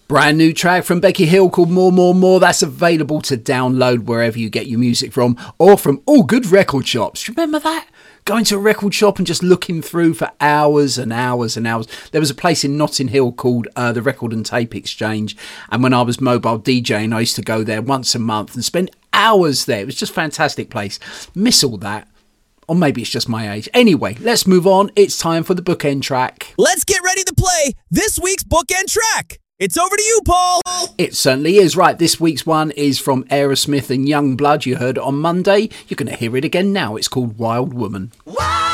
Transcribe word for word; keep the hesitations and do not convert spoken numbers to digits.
Brand new track from Becky Hill called More, More, More. That's available to download wherever you get your music from, or from all good record shops. Remember that? Going to a record shop and just looking through for hours and hours and hours. There was a place in Notting Hill called uh, the Record and Tape Exchange. And when I was mobile DJing, I used to go there once a month and spend hours there. It was just a fantastic place. Miss all that. Or maybe it's just my age. Anyway, let's move on. It's time for the bookend track. Let's get ready to play this week's bookend track. It's over to you, Paul. It certainly is. Right, this week's one is from Aerosmith and Youngblood. You heard it on Monday. You're going to hear it again now. It's called Wild Woman. Wow!